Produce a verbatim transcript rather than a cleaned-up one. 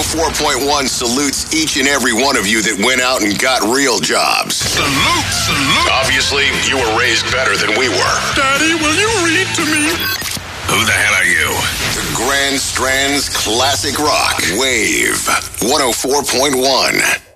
oh four point one salutes each and every one of you that went out and got real jobs. Salute, salute. Obviously, you were raised better than we were. Daddy, will you read to me? Who the hell are you? The Grand Strands Classic Rock. Wave one oh four point one.